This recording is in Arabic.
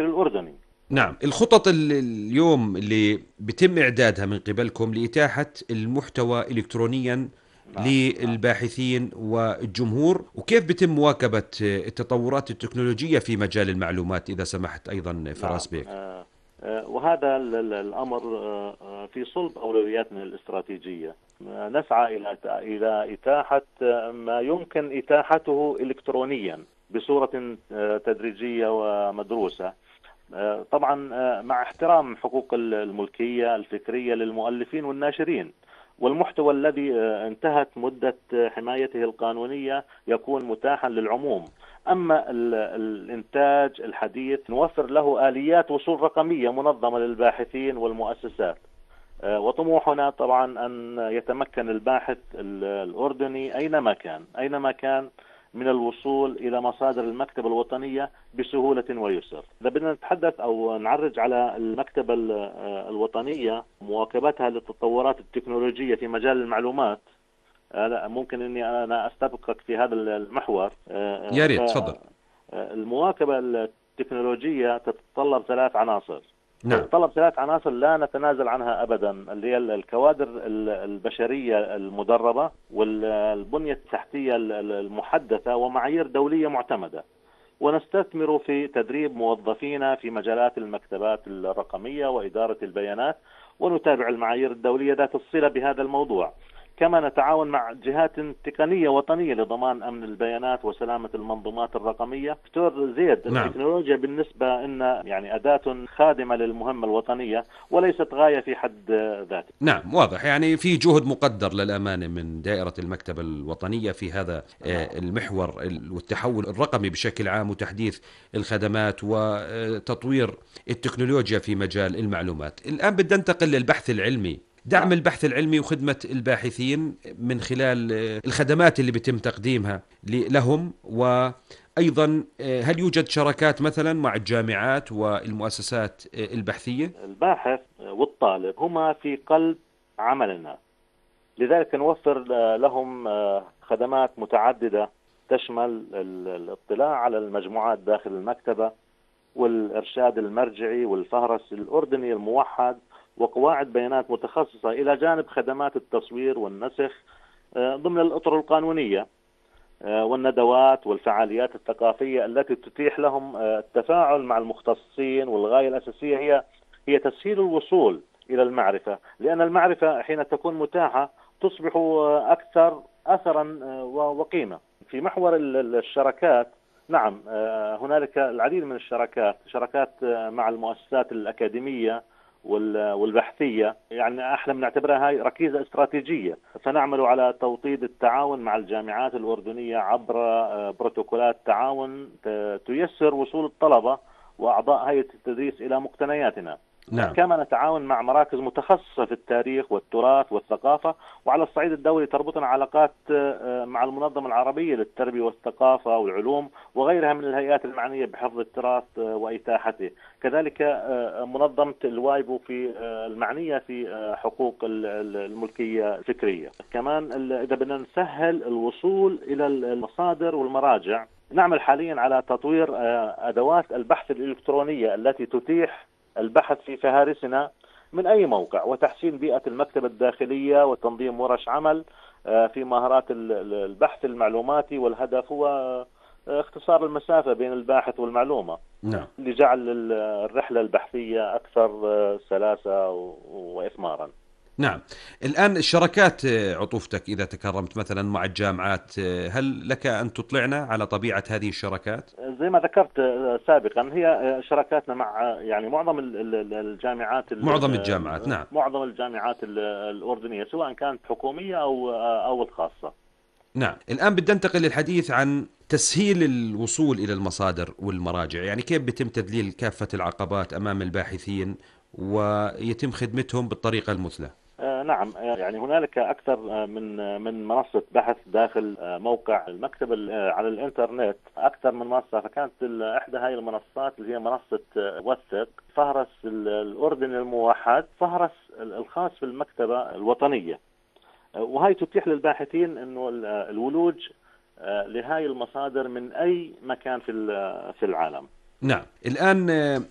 الفكر الأردني. نعم، الخطط اليوم اللي بتم إعدادها من قبلكم لإتاحة المحتوى إلكترونيا نعم نعم. للباحثين والجمهور، وكيف بتم مواكبة التطورات التكنولوجية في مجال المعلومات، إذا سمحت أيضا نعم فراس بيك. وهذا الأمر في صلب أولوياتنا الاستراتيجية. نسعى إلى إتاحة ما يمكن إتاحته إلكترونيا بصورة تدريجية ومدروسة، طبعا مع احترام حقوق الملكية الفكرية للمؤلفين والناشرين، والمحتوى الذي انتهت مدة حمايته القانونية يكون متاحا للعموم. أما الإنتاج الحديث نوفر له آليات وصول رقمية منظمة للباحثين والمؤسسات، وطموحنا طبعا أن يتمكن الباحث الأردني أينما كان من الوصول إلى مصادر المكتبة الوطنية بسهولة ويسر. إذا بدنا نتحدث أو نعرج على المكتبة الوطنية مواكبتها للتطورات التكنولوجية في مجال المعلومات، لا ممكن أني أنا أستبقك في هذا المحور. يا ريت تفضل. فالمواكبة التكنولوجية تتطلب 3 عناصر. نعم. تتطلب 3 عناصر لا نتنازل عنها أبدا، اللي هي الكوادر البشرية المدربة، والبنية التحتية المحدثة، ومعايير دولية معتمدة. ونستثمر في تدريب موظفينا في مجالات المكتبات الرقمية وإدارة البيانات، ونتابع المعايير الدولية ذات الصلة بهذا الموضوع. كما نتعاون مع جهات تقنية وطنية لضمان أمن البيانات وسلامة المنظومات الرقمية. دكتور زيد، نعم. التكنولوجيا بالنسبة لنا يعني أداة خادمة للمهمة الوطنية وليست غاية في حد ذاته. نعم، واضح، يعني في جهد مقدر للأمانة من دائرة المكتبة الوطنية في هذا نعم المحور والتحول الرقمي بشكل عام، وتحديث الخدمات وتطوير التكنولوجيا في مجال المعلومات. الآن بدنا ننتقل للبحث العلمي، دعم نعم. البحث العلمي وخدمة الباحثين من خلال الخدمات اللي بيتم تقديمها لهم. وأيضا هل يوجد شراكات مثلا مع الجامعات والمؤسسات البحثية؟ الباحث والطالب هما في قلب عملنا، لذلك نوفر لهم خدمات متعددة تشمل الاطلاع على المجموعات داخل المكتبة، والإرشاد المرجعي، والفهرس الأردني الموحد، وقواعد بيانات متخصصة، إلى جانب خدمات التصوير والنسخ ضمن الأطر القانونية، والندوات والفعاليات الثقافية التي تتيح لهم التفاعل مع المختصين. والغاية الأساسية هي تسهيل الوصول إلى المعرفة، لأن المعرفة حين تكون متاحة تصبح أكثر أثرا وقيمة. في محور الشراكات، نعم هنالك العديد من شراكات مع المؤسسات الأكاديمية والبحثية، يعني احنا بنعتبرها هاي ركيزة استراتيجية. فنعمل على توطيد التعاون مع الجامعات الأردنية عبر بروتوكولات تعاون تيسر وصول الطلبة وأعضاء هيئة التدريس إلى مقتنياتنا. نعم. كما نتعاون مع مراكز متخصصة في التاريخ والتراث والثقافة. وعلى الصعيد الدولي تربطنا علاقات مع المنظمة العربية للتربية والثقافة والعلوم وغيرها من الهيئات المعنية بحفظ التراث وإتاحته. كذلك منظمة الوايبو في المعنية في حقوق الملكية الفكرية. كمان إذا بدنا نسهل الوصول إلى المصادر والمراجع، نعمل حاليا على تطوير أدوات البحث الإلكترونية التي تتيح البحث في فهارسنا من أي موقع، وتحسين بيئة المكتبة الداخلية، وتنظيم ورش عمل في مهارات البحث المعلوماتي. والهدف هو اختصار المسافة بين الباحث والمعلومة، نعم. لجعل الرحلة البحثية أكثر سلاسة وإثمارا. نعم. الآن الشراكات عطوفتك إذا تكرمت مثلا مع الجامعات، هل لك أن تطلعنا على طبيعة هذه الشراكات؟ زي ما ذكرت سابقا، هي شراكاتنا مع يعني معظم الجامعات معظم الجامعات، نعم. معظم الجامعات الأردنية، سواء كانت حكومية أو الخاصة. نعم. الآن بدنا ننتقل للحديث عن تسهيل الوصول إلى المصادر والمراجع، يعني كيف بيتم تذليل كافة العقبات أمام الباحثين ويتم خدمتهم بالطريقة المثلى. نعم يعني هنالك أكثر من منصة بحث داخل موقع المكتبة على الإنترنت، أكثر من منصة. فكانت إحدى هاي المنصات اللي هي منصة وثق، فهرس الأردني الموحد، فهرس الخاص بالمكتبة الوطنية. وهي تتيح للباحثين إنه الولوج لهاي المصادر من أي مكان في العالم. نعم. الآن